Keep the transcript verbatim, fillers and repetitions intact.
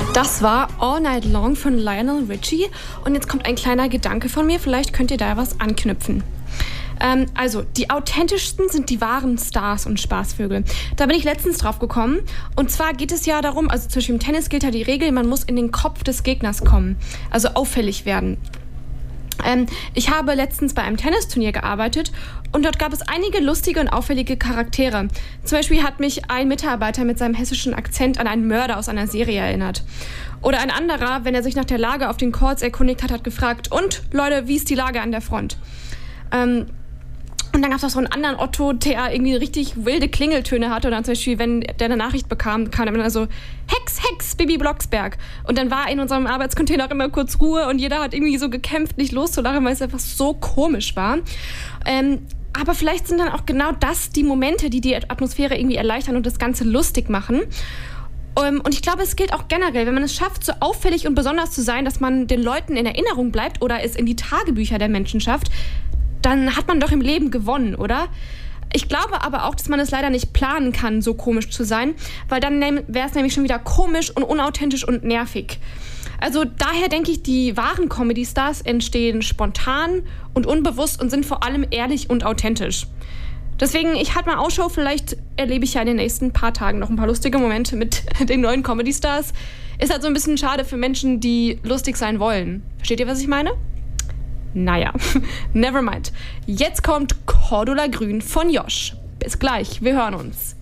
Das war All Night Long von Lionel Richie. Und jetzt kommt ein kleiner Gedanke von mir. Vielleicht könnt ihr da was anknüpfen. Ähm, also, die authentischsten sind die wahren Stars und Spaßvögel. Da bin ich letztens drauf gekommen. Und zwar geht es ja darum, also zum Beispiel im Tennis gilt ja die Regel, man muss in den Kopf des Gegners kommen. Also auffällig werden. Ähm, ich habe letztens bei einem Tennisturnier gearbeitet und dort gab es einige lustige und auffällige Charaktere. Zum Beispiel hat mich ein Mitarbeiter mit seinem hessischen Akzent an einen Mörder aus einer Serie erinnert. Oder ein anderer, wenn er sich nach der Lage auf den Courts erkundigt hat, hat gefragt, und Leute, wie ist die Lage an der Front? Ähm, Und dann gab es auch so einen anderen Otto, der irgendwie richtig wilde Klingeltöne hatte. Und dann zum Beispiel, wenn der eine Nachricht bekam, kam dann so, Hex, Hex, Bibi Blocksberg. Und dann war in unserem Arbeitscontainer auch immer kurz Ruhe und jeder hat irgendwie so gekämpft, nicht loszulachen, weil es einfach so komisch war. Ähm, aber vielleicht sind dann auch genau das die Momente, die die Atmosphäre irgendwie erleichtern und das Ganze lustig machen. Um, und ich glaube, es gilt auch generell, wenn man es schafft, so auffällig und besonders zu sein, dass man den Leuten in Erinnerung bleibt oder es in die Tagebücher der Menschen schafft, dann hat man doch im Leben gewonnen, oder? Ich glaube aber auch, dass man es leider nicht planen kann, so komisch zu sein, weil dann wäre es nämlich schon wieder komisch und unauthentisch und nervig. Also daher denke ich, die wahren Comedy-Stars entstehen spontan und unbewusst und sind vor allem ehrlich und authentisch. Deswegen, ich halte mal Ausschau, vielleicht erlebe ich ja in den nächsten paar Tagen noch ein paar lustige Momente mit den neuen Comedy-Stars. Ist halt so ein bisschen schade für Menschen, die lustig sein wollen. Versteht ihr, was ich meine? Naja, never mind. Jetzt kommt Cordula Grün von Josh. Bis gleich, wir hören uns.